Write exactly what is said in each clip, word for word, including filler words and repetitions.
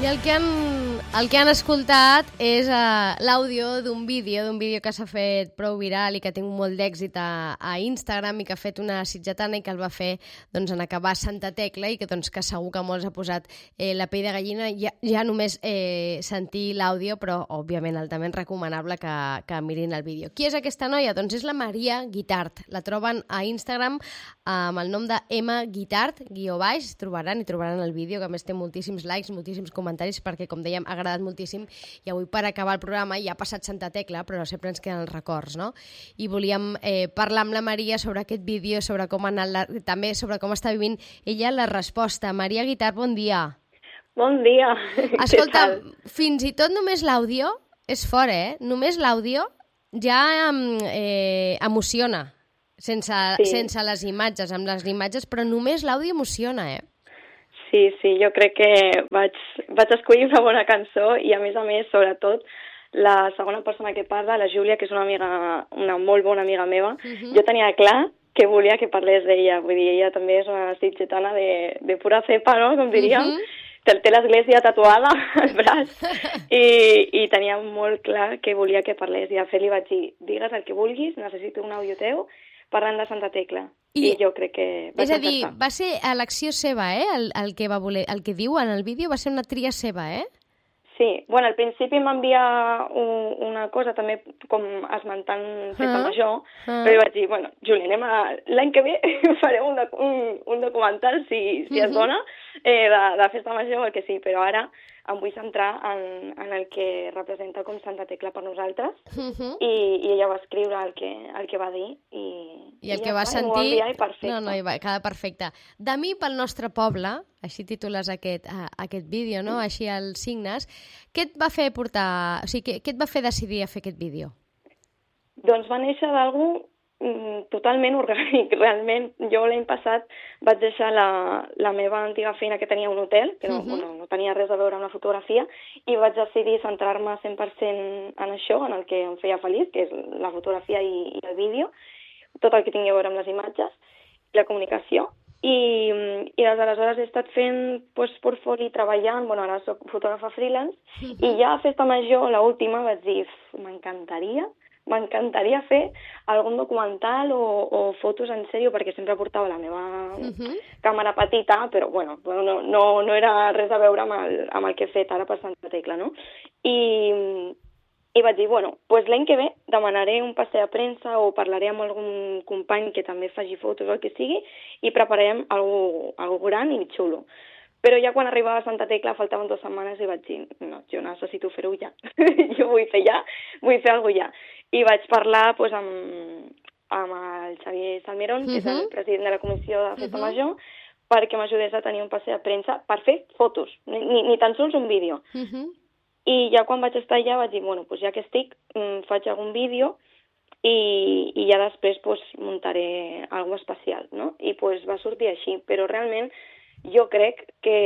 I el que han, el que han escoltat és uh, l'àudio d'un vídeo, d'un vídeo que s'ha fet prou viral i que ha tingut molt d'èxit a, a Instagram i que ha fet una sitgetana i que el va fer doncs, en acabar Santa Tecla i que, doncs, que segur que molts ha posat eh, la pell de gallina ja, ja només eh, sentir l'àudio, però òbviament altament recomanable que, que mirin el vídeo. Qui és aquesta noia? Doncs és la Maria Guitart. La troben a Instagram amb el nom de M Guitart, guió baix, trobaran i trobaran el vídeo, que a més té moltíssims likes, moltíssims comentaris, perquè, com dèiem, ha agradat moltíssim i avui per acabar el programa ja ha passat Santa Tecla, però sempre ens queden els records, no? I volíem eh, parlar amb la Maria sobre aquest vídeo, sobre com ha anat la, també sobre com està vivint ella la resposta. Maria Guitart, bon dia. Bon dia. Escolta, fins i tot només l'àudio és fort, eh? Només l'àudio ja eh, emociona, sense, sí. sense les imatges, amb les imatges, però només l'àudio emociona, eh? Sí, sí, jo crec que vaig, vaig escollir una bona cançó i, a més a més, sobretot, la segona persona que parla, la Júlia, que és una amiga, una molt bona amiga meva, uh-huh. jo tenia clar que volia que parlés d'ella. Vull dir, ella també és una sitgetana de, de pura cepa, no?, com diríem. Uh-huh. Té, té l'església tatuada al braç i, i tenia molt clar que volia que parlés. I de fet li vaig dir, digues el que vulguis, necessito un àudio teu parlant de Santa Tecla. I, I jo crec que vaig És a dir, encertar. Va ser elecció seva, eh? El, el, que va voler, el que diu en el vídeo va ser una tria seva, eh? Sí, bueno, al principi em va enviar un, una cosa també com esmentant Festa uh-huh. Major, uh-huh. però jo vaig dir, bueno, Júlia, anem a... l'any que ve farem un, doc un, un documental, si, si uh-huh. es dona, eh, de, de Festa Major, el que sí, però ara em vull centrar en, en el que representa com Santa Tecla per nosaltres, uh-huh. i, i ella va escriure el que, el que va dir, i, I el i que ja va va, sentir... I perfecte. No, no, i va, queda perfecte. De mi pel nostre poble, així titules aquest, uh, aquest vídeo, no? Mm. Així els signes. Què et va fer portar... O sigui, què, què et va fer decidir a fer aquest vídeo? Doncs va néixer d'algú mm, totalment orgànic, realment. Jo l'any passat vaig deixar la, la meva antiga feina, que tenia un hotel, que no, uh-huh. bueno, no tenia res a veure amb la fotografia, i vaig decidir centrar-me cent per cent en això, en el que em feia feliç, que és la fotografia i, i el vídeo, tot el que tingui a veure amb les imatges, la comunicació, i, i des d'aleshores he estat fent pues, portfoli, treballant, bueno, ara soc fotògrafa freelance, uh-huh. i ja a Festa Major, l'última, vaig dir, m'encantaria, m'encantaria fer algun documental o, o fotos en sèrio, perquè sempre portava la meva uh-huh. càmera petita, però bueno, no, no, no era res a veure amb el, amb el que he fet ara per Santa Tecla, no? I... I vaig dir, bueno, pues l'any que ve demanaré un passe de premsa o parlaré amb algun company que també faci fotos o el que sigui i prepararem algo, algo gran i xulo. Però ja quan arribava a Santa Tecla faltaven dues setmanes i vaig dir, no, jo necessito fer-ho ja. Jo vull fer ja, vull fer alguna cosa ja. I vaig parlar pues, amb, amb el Xavier Salmerón, uh-huh. que és el president de la Comissió de Festa uh-huh. Major, perquè m'ajudés a tenir un passe de premsa per fer fotos, ni, ni tan sols un vídeo. Uh-huh. I ja quan vaig estar allà vaig dir, bueno, doncs ja que estic, faig algun vídeo i, i ja després pues, muntaré alguna cosa especial, no? I pues, va sortir així, però realment jo crec que,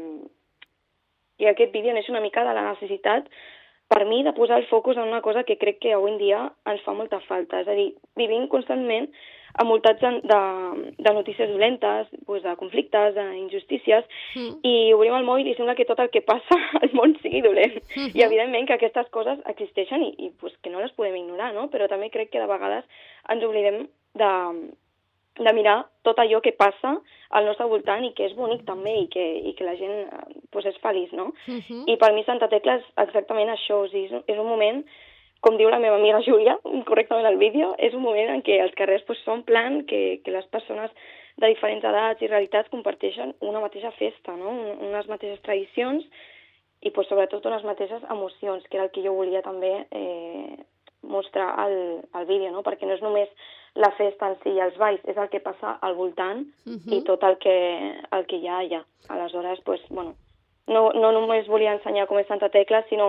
que aquest vídeo neix una mica de la necessitat per mi de posar el focus en una cosa que crec que avui en dia ens fa molta falta. És a dir, vivim constantment envoltats de, de, de notícies dolentes, pues, de conflictes, d'injustícies, mm. i obrim el mòbil i sembla que tot el que passa al món sigui dolent. Mm-hmm. I evidentment que aquestes coses existeixen i, i pues, que no les podem ignorar, no? Però també crec que de vegades ens oblidem de, de mirar tot allò que passa al nostre voltant i que és bonic també i que, i que la gent pues, és feliç, no? Mm-hmm. I per mi Santa Tecla és exactament això, o sigui, és un moment... Com diu la meva amiga Júlia, correctament al vídeo, és un moment en què els carrers pues, són plan, que, que les persones de diferents edats i realitats comparteixen una mateixa festa, no? Unes mateixes tradicions i pues, sobretot unes mateixes emocions, que era el que jo volia també eh, mostrar al, al vídeo, no? Perquè no és només la festa en si i els balls, és el que passa al voltant uh-huh. i tot el que, el que hi ha allà. Aleshores, pues, bueno, no, no només volia ensenyar com és Santa Tecla, sinó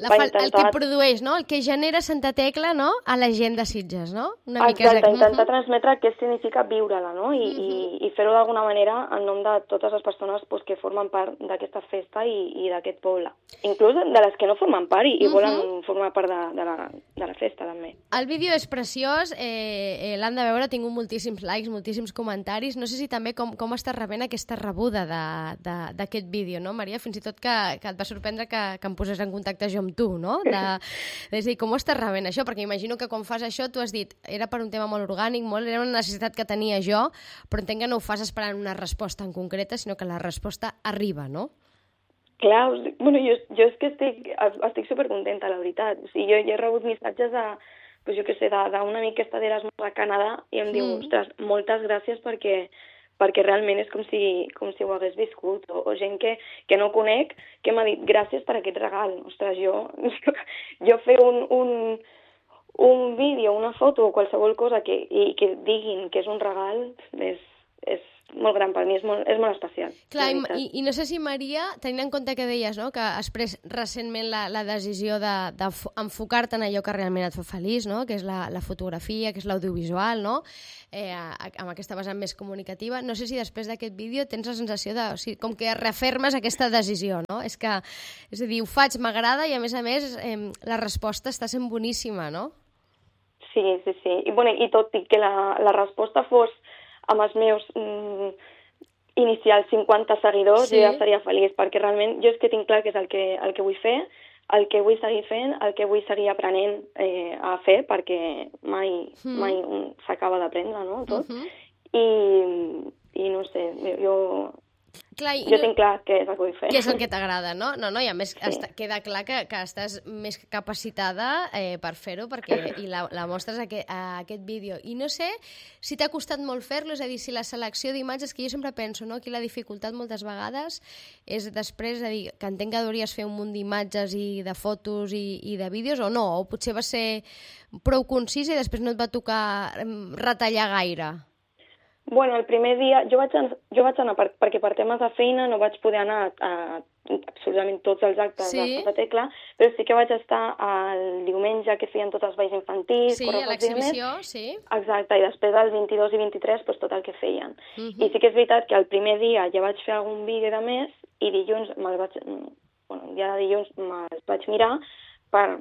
La va fa, intentar... El que produeix, no? El que genera Santa Tecla, no? A la gent de Sitges, no? Una mica Exacte, intentar uh -huh. transmetre què significa viure-la, no? I, uh -huh. i, i fer-ho d'alguna manera en nom de totes les persones pues, que formen part d'aquesta festa i, i d'aquest poble. Inclús de les que no formen part i, i uh -huh. volen formar part de, de, la, de la festa, també. El vídeo és preciós, eh, eh, l'han de veure, ha tingut moltíssims likes, moltíssims comentaris. No sé si també com, com estàs rebent aquesta rebuda d'aquest vídeo, no, Maria? Fins i tot que, que et va sorprendre que, que em posés en contacte jo amb tu, no? De, és a dir, com ho estàs rebent això? Perquè imagino que quan fas això, tu has dit, era per un tema molt orgànic, molt, era una necessitat que tenia jo, però entenc que no ho fas esperant una resposta en concreta, sinó que la resposta arriba, no? Clar, bueno, jo, jo és que estic, estic supercontenta, la veritat. O sigui, jo, jo he rebut missatges de, pues jo què sé, d'un amic que està d'Erasmus a Canadà i em mm. diu, ostres, moltes gràcies perquè perquè realment és com si, com si ho hagués viscut, o, o gent que, que no conec, que m'ha dit gràcies per aquest regal. Ostres, jo, jo fer un, un, un vídeo, una foto o qualsevol cosa que, i que diguin que és un regal és, és molt gran per mi, és molt, és molt especial. Clar, i, i no sé si, Maria, tenint en compte que deies, no?, que has pres recentment la, la decisió d'enfocar-te de, en allò que realment et fa feliç, no?, que és la, la fotografia, que és l'audiovisual, no?, eh, amb aquesta vessant més comunicativa. No sé si després d'aquest vídeo tens la sensació de... O sigui, com que refermes aquesta decisió, no? És que, és a dir, ho faig, m'agrada i, a més a més, eh, la resposta està sent boníssima, no? Sí, sí, sí. I, bueno, i tot i que la, la resposta fos amb els meus mm, inicials cinquanta seguidors, sí. jo ja estaria feliç, perquè realment jo és que tinc clar que és el que, el que vull fer, el que vull seguir fent, el que vull seguir aprenent eh, a fer, perquè mai, mm. mai s'acaba d'aprendre, no?, tot. Uh -huh. I, I no sé, jo... Clar, jo no... tinc clar què és el que vull fer. Què és el que t'agrada, no? No, no, i a més sí. està, queda clar que, que estàs més capacitada eh, per fer-ho, perquè i la, la mostres a, que, a aquest vídeo. I no sé si t'ha costat molt fer-lo, és a dir, si la selecció d'imatges, que jo sempre penso, no?, aquí la dificultat moltes vegades és després, és a dir, que entenc que hauries fer un munt d'imatges i de fotos i, i de vídeos, o no, o potser va ser prou concís i després no et va tocar retallar gaire. Bueno, el primer dia, jo vaig, an jo vaig anar, per, perquè per temes de feina no vaig poder anar a, a absolutament tots els actes sí. de Santa Tecla, però sí que vaig estar el diumenge que feien tots els balls infantils, sí, a l'exhibició, sí. Exacte, i després el vint-i-dos i vint-i-tres pues, tot el que feien. Uh -huh. I sí que és veritat que el primer dia ja vaig fer algun vídeo de més i dilluns, me'l vaig, bueno, el dia de dilluns me'ls vaig mirar per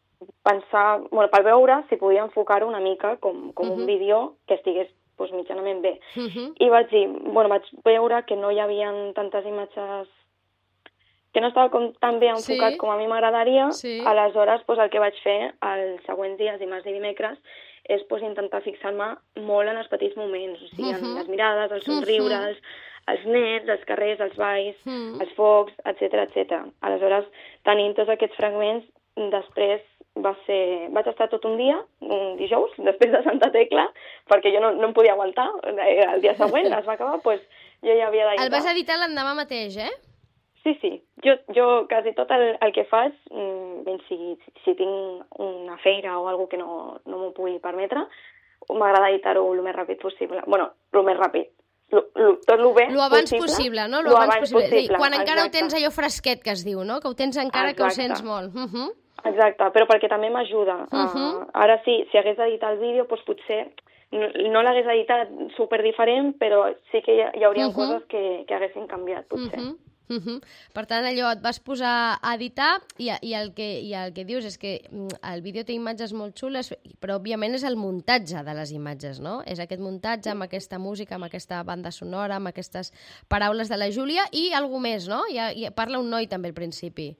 pensar, bueno, per veure si podia enfocar-ho una mica com, com uh -huh. un vídeo que estigués pues, mitjanament bé. Uh -huh. I vaig dir, bueno, vaig veure que no hi havia tantes imatges, que no estava com, tan bé enfocat sí. com a mi m'agradaria, sí. aleshores pues, el que vaig fer els següents dies, dimarts i dimecres, és pues, intentar fixar-me molt en els petits moments, o sigui, uh -huh. en les mirades, els somriures, uh -huh. els nets, els carrers, els balls, uh -huh. els focs, etcètera, etcètera. Aleshores, tenint tots aquests fragments, després va ser... vaig estar tot un dia, un dijous, després de Santa Tecla, perquè jo no, no em podia aguantar. El dia següent es va acabar, doncs jo ja havia d'editar. El vas editar l'endemà mateix, eh? Sí, sí. Jo, jo quasi tot el, el que faig, ben, si, si tinc una feina o alguna que no, no m'ho pugui permetre, m'agrada editar-ho el més ràpid possible. Bueno, el més ràpid. Lo, lo, tot el bé lo abans possible, possible no? Lo, lo abans, abans possible. possible. Dir, quan exacte. Encara ho tens allò fresquet, que es diu, no? Que ho tens encara, exacte. Que ho sents molt. Uh -huh. Exacte, però perquè també m'ajuda. Uh -huh. uh, ara sí, si hagués d'editar el vídeo, doncs potser no, no l'hagués editat super diferent, però sí que hi, hi hauria uh -huh. coses que, que haguessin canviat, potser. Uh -huh. Uh -huh. Per tant, allò, et vas posar a editar i, i, el que, i el que dius és que el vídeo té imatges molt xules, però òbviament és el muntatge de les imatges, no? És aquest muntatge amb aquesta música, amb aquesta banda sonora, amb aquestes paraules de la Júlia i alguna més, no? I, i parla un noi també al principi.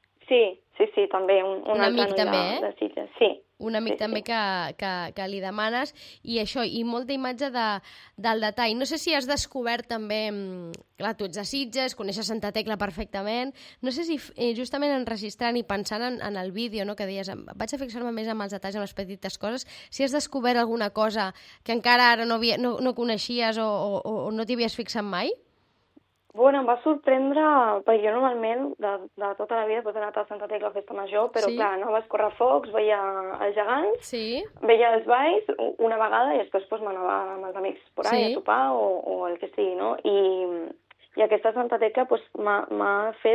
Sí, sí, sí, també. Un, un, un amic també, de, eh? De Sitges, sí. Un amic sí, també sí. Que, que, que li demanes, i això, i molta imatge de, del detall. No sé si has descobert també, clar, tu ets de Sitges, coneixes Santa Tecla perfectament, no sé si eh, justament enregistrant i pensant en, en el vídeo, no, que deies, vaig a fixar-me més en els detalls, en les petites coses, si has descobert alguna cosa que encara ara no, havia, no, no coneixies o, o, o no t'hi havies fixat mai? Bueno, em va sorprendre, perquè jo normalment, de, de tota la vida, he anat a Santa Tecla a Festa Major, però sí? clar, anaves a correfocs, veia els gegants, sí? veia els balls una vegada i després pues, m'anava amb els amics por ahí sí? a sopar o, o el que sigui, no? I, i aquesta Santa Tecla pues, m'ha fet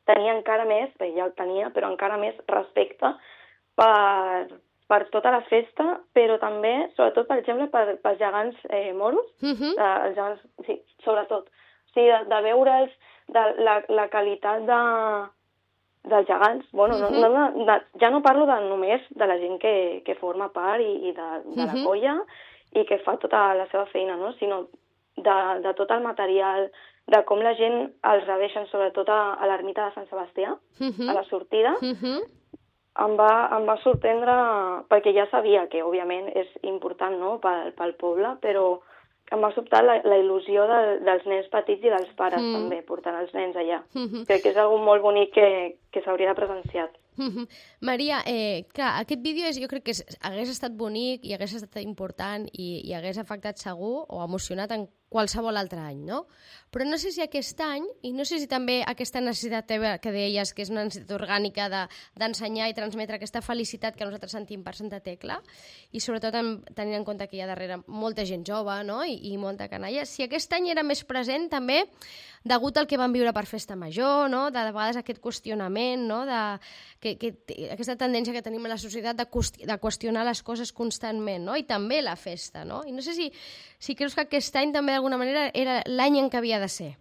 tenia encara més, bé, ja el tenia, però encara més respecte per, per tota la festa, però també, sobretot, per exemple, per, pels gegants eh, moros, Uh -huh. eh, els gegants, sí, sobretot. O sigui, de, de veure'ls, de la, la qualitat de, dels gegants, bueno, uh -huh. no, no, de, ja no parlo de només de la gent que, que forma part i, i de, de la Uh-huh. colla i que fa tota la seva feina, no? Sinó de, de tot el material, de com la gent els rebeixen, sobretot a, a l'ermita de Sant Sebastià, Uh-huh. a la sortida, Uh-huh. em va, em va sorprendre, perquè ja sabia que, òbviament, és important, no?, pel, pel poble, però em va sobtar la, la il·lusió de, dels nens petits i dels pares, Mm. també, portant els nens allà. Mhm. Crec que és algo molt bonic que, que s'hauria de presenciar. Mhm. Maria, eh, clar, aquest vídeo és, jo crec que és, hagués estat bonic i hagués estat important i, i hagués afectat segur o emocionat en qualsevol altre any, no? Però no sé si aquest any, i no sé si també aquesta necessitat teva que deies, que és una necessitat orgànica de, d'ensenyar i transmetre aquesta felicitat que nosaltres sentim per Santa Tecla, i sobretot en, tenint en compte que hi ha darrere molta gent jove, no?, i, i molta canalla, si aquest any era més present també degut al que vam viure per Festa Major, no?, de, de vegades aquest qüestionament, no?, de, que, que, aquesta tendència que tenim a la societat de, de qüestionar les coses constantment, no?, i també la festa, no? I no sé si, si creus que aquest any també d'alguna manera era l'any en què havia de ser.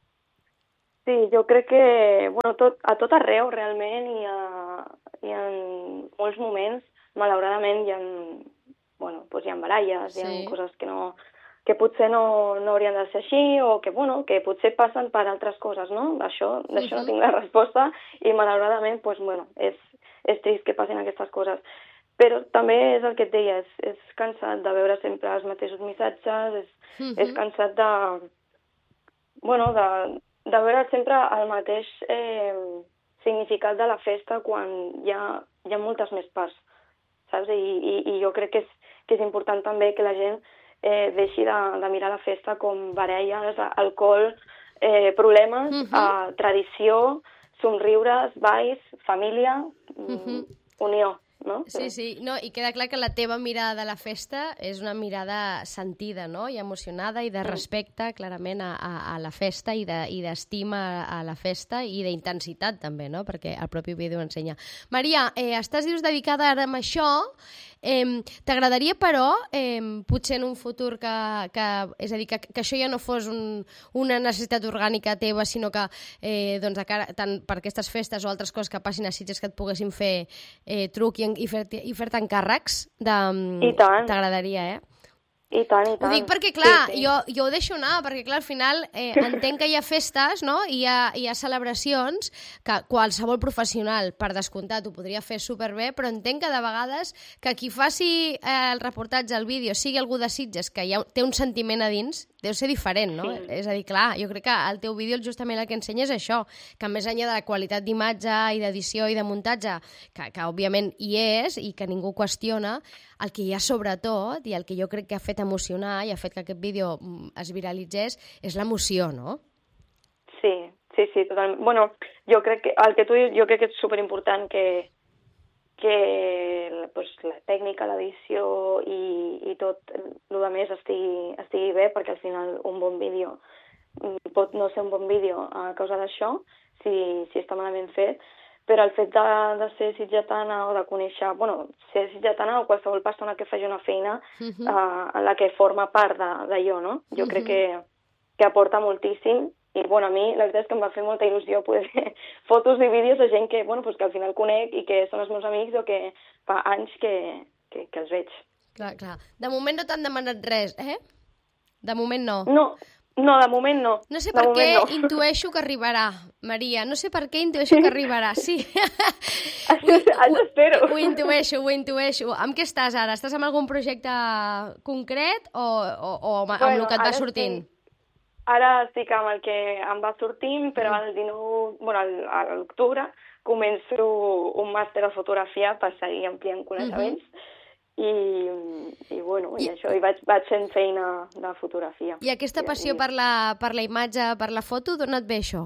Sí, jo crec que, bueno, tot, a tot arreu realment i, a, i en molts moments, malauradament, hi ha, bueno, doncs hi ha baralles, sí. Hi ha coses que no que potser no, no haurien de ser així o que, bueno, que potser passen per altres coses, no? D'això d'això uh-huh. no tinc la resposta i malauradament, doncs, bueno, és, és trist que passin aquestes coses. Però també és el que et deia, és, és cansat de veure sempre els mateixos missatges, és, uh-huh. és cansat de, bueno, de, de veure sempre el mateix eh, significat de la festa quan hi ha, hi ha moltes més parts, saps? I, i, i jo crec que és, que és important també que la gent eh, deixi de, de mirar la festa com baralles, alcohol, eh, problemes, uh-huh. eh, tradició, somriures, balls, família, uh-huh. unió. No? Sí, sí, no, i queda clar que la teva mirada de la festa és una mirada sentida, no?, i emocionada i de respecte clarament a, a, a la festa i d'estima de, a, a la festa i d'intensitat també, no?, perquè el propi vídeo ensenya. Maria, eh, estàs, dius, dedicada ara a això. Eh, T'agradaria, però, eh, potser en un futur que, que és a dir, que, que això ja no fos un, una necessitat orgànica teva, sinó que eh, doncs, de cara, tant per aquestes festes o altres coses que passin a Sitges que et poguessin fer eh, truc i, i fer-te i fer encàrrecs, de... t'agradaria, eh? I tant, i tant. Ho dic perquè, clar, sí, sí. Jo, jo ho deixo anar, perquè, clar, al final eh, entenc que hi ha festes, no?, i hi ha, hi ha celebracions que qualsevol professional, per descomptat, ho podria fer superbé, però entenc que de vegades que qui faci eh, el reportatge, el vídeo, sigui algú de Sitges, que ja té un sentiment a dins, deu ser diferent, no? Sí. És a dir, clar, jo crec que el teu vídeo justament el que ensenya és això, que més enllà de la qualitat d'imatge i d'edició i de muntatge, que, que òbviament hi és i que ningú qüestiona, el que hi ha sobretot, i el que jo crec que ha fet emocionar i ha fet que aquest vídeo es viralitzés, és l'emoció, no? Sí, sí, sí, totalment. Bueno, jo crec que el que tu dius, jo crec que és superimportant que que pues, la tècnica, l'edició i, i tot el que més estigui, estigui bé, perquè al final un bon vídeo pot no ser un bon vídeo a causa d'això, si, si està malament fet, però el fet de, de ser sitgetana o de conèixer, bueno, ser sitgetana o qualsevol persona que faci una feina uh-huh. uh, en la que forma part d'allò, no? Jo uh-huh. crec que, que aporta moltíssim. I, bueno, a mi la veritat és que em va fer molta il·lusió poder fer fotos i vídeos de gent que, bueno, pues que al final conec i que són els meus amics o que fa anys que, que, que els veig. Clar, clar. De moment no t'han demanat res, eh? De moment no. No, no, de moment no. No sé per què no. Intueixo que arribarà, Maria. No sé per què intueixo que arribarà, sí. Ho espero. Ho intueixo, ho intueixo. Amb què estàs ara? Estàs amb algun projecte concret o, o, o amb, bueno, amb el que et va sortint? Sí. Ara estic amb el que em va sortint, però el dinou, bueno, a l'octubre començo un màster de fotografia per seguir ampliant coneixements uh-huh. i, i, bueno, i, I això, i vaig, vaig fent feina de fotografia. I aquesta passió I, per, la, per la imatge, per la foto, d'on et ve això?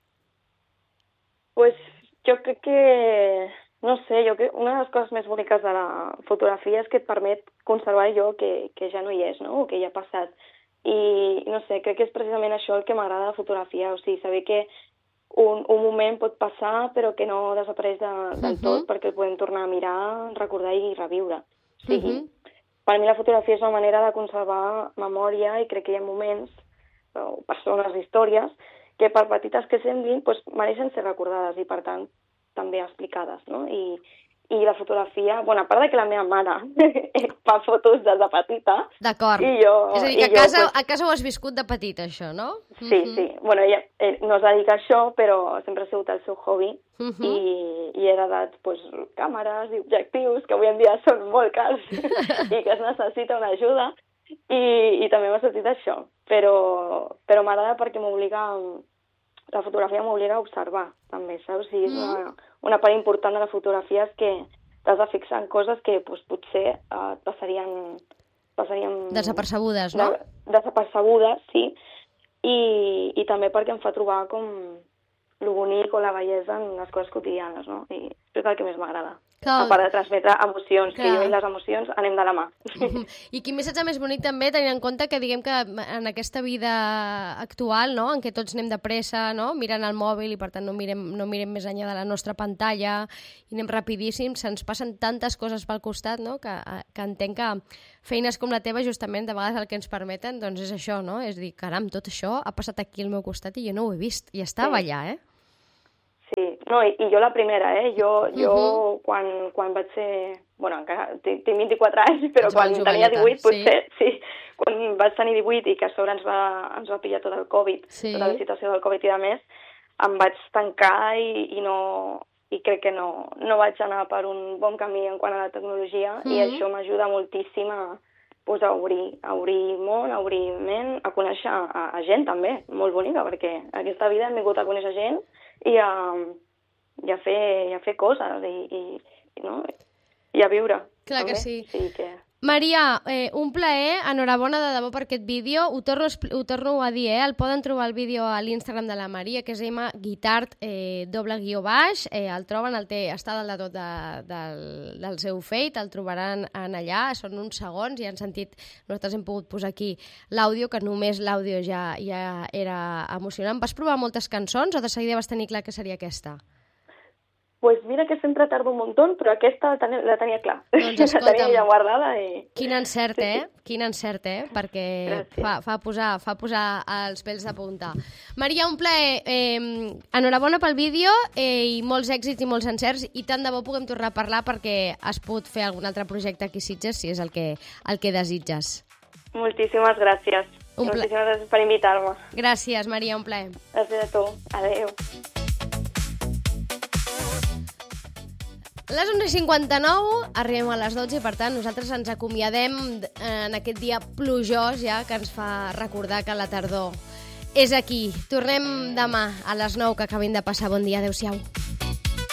Pues jo crec que, no sé, jo crec una de les coses més boniques de la fotografia és que et permet conservar allò que, que ja no hi és, no?, o que ja ha passat. I, no sé, crec que és precisament això el que m'agrada de la fotografia, o sigui, saber que un, un moment pot passar però que no desapareix de, del uh-huh. tot, perquè el podem tornar a mirar, recordar i reviure. O sigui, uh-huh. per mi la fotografia és una manera de conservar memòria i crec que hi ha moments, o persones, històries, que per petites que semblin, doncs, mereixen ser recordades i, per tant, també explicades, no? I, i la fotografia, bueno, a part de que la meva mare fa fotos des de petita... D'acord. I jo... És a dir, que a casa, jo, pues... a casa ho has viscut de petita, això, no? Sí, uh-huh. sí. Bueno, ella eh, no es dedica a això, però sempre ha sigut el seu hobby uh-huh. i, i he heredat pues, càmeres i objectius, que avui en dia són molt cars i que es necessita una ajuda, i, i també m'ha sentit això. Però, però m'agrada perquè m'obliga... La fotografia m'obliga a observar, també, saps? O sigui, és una, una part important de la fotografia és que t'has de fixar en coses que pues, potser eh, et passarien, passarien... Desapercebudes, no? De, desapercebudes, sí. I, I també perquè em fa trobar com lo bonic o la bellesa en les coses quotidianes, no? I és el que més m'agrada. A part de transmetre emocions, Clar. que jo i les emocions anem de la mà. I quin missatge més bonic també, tenint en compte que diguem que en aquesta vida actual, no?, en què tots anem de pressa, no?, mirant el mòbil i per tant no mirem, no mirem més enllà de la nostra pantalla i anem rapidíssim, se'ns passen tantes coses pel costat, no?, que, que entenc que feines com la teva justament de vegades el que ens permeten doncs és això, no?, és dir, caram, tot això ha passat aquí al meu costat i jo no ho he vist, i estava sí. allà, eh? Sí, no, i, i jo la primera, eh? Jo, jo uh-huh. quan, quan vaig ser... Bueno, encara tinc vint-i-quatre anys, però Ets quan tenia divuit, potser, sí. sí, quan vaig tenir divuit i que a sobre ens va, ens va pillar tot el Covid, sí. tota la situació del Covid i de més, em vaig tancar i, i no... I crec que no, no vaig anar per un bon camí en quant a la tecnologia uh-huh. i això m'ajuda moltíssim a, pues, a obrir, a obrir món, a obrir ment, a conèixer a, a gent també, molt bonica, perquè aquesta vida hem vingut a conèixer gent i a, i a, fer, i a fer coses i, i, i, no? I a viure. Clar també. que sí. sí que... Maria, eh, un plaer, enhorabona de debò per aquest vídeo, ho torno, ho torno a dir, eh? El poden trobar el vídeo a l'Instagram de la Maria, que és mguitart, eh, doble guió baix, eh, el troben, el té, està dalt de tot de, del, del seu feed, el trobaran en allà, són uns segons i han sentit, nosaltres hem pogut posar aquí l'àudio, que només l'àudio ja, ja era emocionant. Vas provar moltes cançons o de seguida vas tenir clar que seria aquesta? Pues mira que sempre tardo un muntó, però aquesta la tenia, la tenia clar. Doncs la tenia ja guardada. I... Quin encert, eh? Quin encert, eh? Perquè fa, fa, posar, fa posar els pèls de punta. Maria, un plaer. Eh, enhorabona pel vídeo eh, i molts èxits i molts encerts i tant de bo puguem tornar a parlar perquè has pogut fer algun altre projecte aquí a Sitges, si és el que, el que desitges. Moltíssimes gràcies. Un pla... Moltíssimes gràcies per invitar-me. Gràcies, Maria, un plaer. Gràcies a tu. Adéu. A les onze i cinquanta-nou arribem a les dotze i per tant nosaltres ens acomiadem en aquest dia plujós ja que ens fa recordar que la tardor és aquí. Tornem demà a les nou, que acabin de passar. Bon dia, adeu-siau.